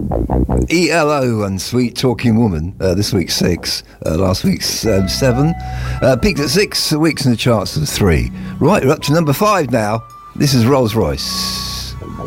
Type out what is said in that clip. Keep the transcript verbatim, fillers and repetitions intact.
E L O and Sweet Talking Woman, uh, this week's six, uh, last week's um, seven. Uh, peaked at six weeks in the charts of three. Right, we're up to number five now. This is Rolls Royce.